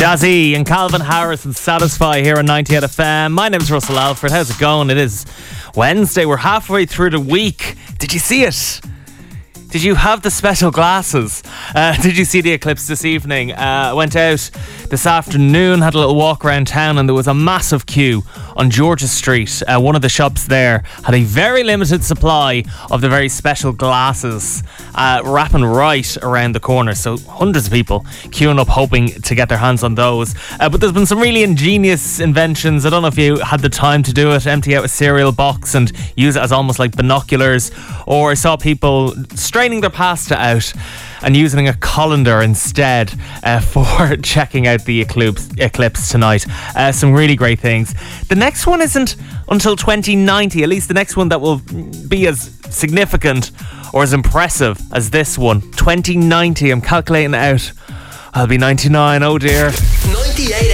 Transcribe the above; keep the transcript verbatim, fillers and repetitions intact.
Dazzy and Calvin Harris and Satisfy here on ninety-eight F M. My name's Russell Alford. How's it going? It is Wednesday. We're halfway through the week. Did you see it? Did you have the special glasses? Uh, did you see the eclipse this evening? I uh, went out this afternoon, had a little walk around town, and there was a massive queue on George's Street. Uh, one of the shops there had a very limited supply of the very special glasses uh, wrapping right around the corner. So hundreds of people queuing up hoping to get their hands on those. Uh, but there's been some really ingenious inventions. I don't know if you had the time to do it, empty out a cereal box and use it as almost like binoculars. Or I saw people straining their pasta out and using a colander instead uh, for checking out the eclipse, eclipse tonight. Uh, some really great things. The next one isn't until twenty ninety, at least the next one that will be as significant or as impressive as this one. twenty ninety, I'm calculating it out. I'll be ninety-nine, oh dear. ninety-eight